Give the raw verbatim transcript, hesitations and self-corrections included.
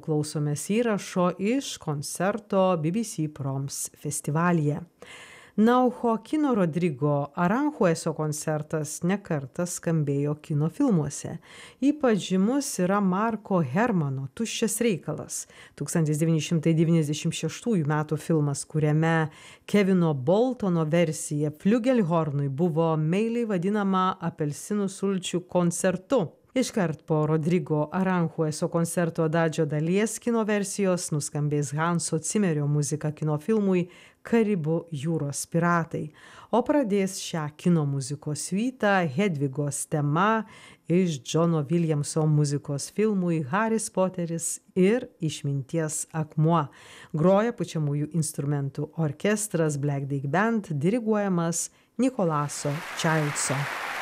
klausomės įrašo iš koncerto B B C Proms festivalyje. Na, o Joaquino Rodrigo Aranjueso koncertas nekartą skambėjo kino filmuose. Ypač žymus yra Marko Hermano Tuščias reikalas, tūkstantis devyni šimtai devyniasdešimt šeštųjų metų filmas, kuriame Kevino Boltono versija Fliugelhornui buvo meiliai vadinama apelsinų sulčių koncertu. Iškart po Rodrigo Aranjueso koncerto Adagio dalies kino versijos nuskambės Hanso Cimerio muzika kino filmui Karibų jūros piratai, o pradės šią kino muzikos siuitą Hedvigos tema iš Džono Williamso muzikos filmui Haris Poteris ir Išminties akmuo. Groja pučiamųjų instrumentų orkestras Black Dig Band, diriguojamas Nikolaso Childso.